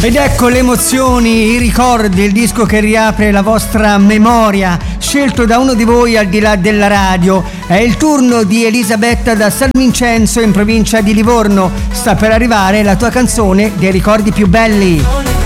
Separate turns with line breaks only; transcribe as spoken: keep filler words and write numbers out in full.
Ed ecco le emozioni, i ricordi, il disco che riapre la vostra memoria, scelto da uno di voi al di là della radio. È il turno di Elisabetta da San Vincenzo in provincia di Livorno. Sta per arrivare la tua canzone dei ricordi più belli.